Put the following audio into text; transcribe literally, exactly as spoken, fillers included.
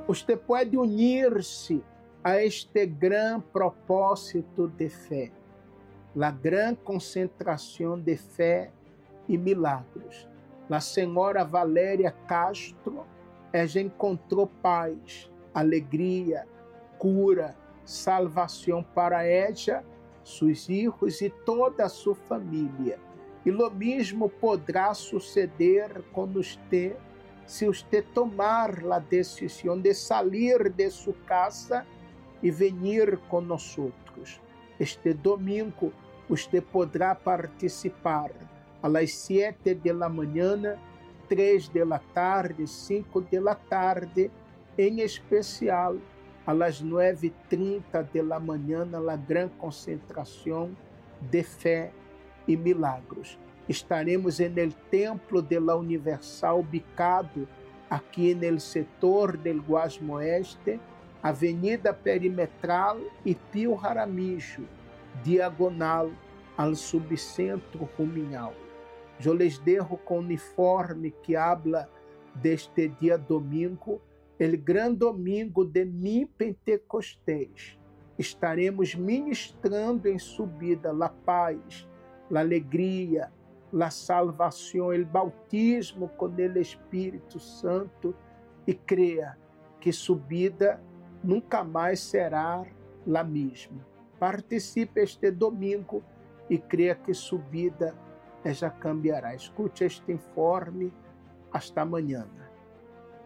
Você pode unir-se a este gran propósito de fé, la gran concentração de fé e milagros. A senhora Valéria Castro, ela encontrou paz, alegria, cura, salvação para ela, seus filhos e toda a sua família. E o mesmo poderá suceder com você se você tomar a decisão de sair de sua casa e venir conosco. Este domingo, você poderá participar às sete da manhã, três da tarde, cinco da tarde, em especial às nove e trinta da manhã, na grande concentração de fé e milagros. Estaremos no templo de la Universal, ubicado aqui no setor del Guasmo Oeste, Avenida Perimetral e Pio Jaramillo, diagonal ao subcentro Ruminal. Eu les dejo com o uniforme que habla deste dia domingo, el gran domingo de mi Pentecostés. Estaremos ministrando em subida la paz, la alegria, la salvação, el bautismo com el Espírito Santo, e creia que subida nunca mais será a mesma. Participe este domingo e creia que subida já cambiará. Escute este informe. Hasta amanhã.